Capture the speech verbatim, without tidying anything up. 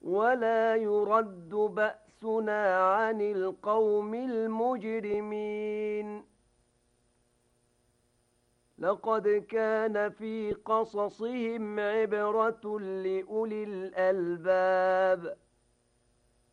ولا يرد بأسنا عن القوم المجرمين. لقد كان في قصصهم عبرة لأولي الألباب.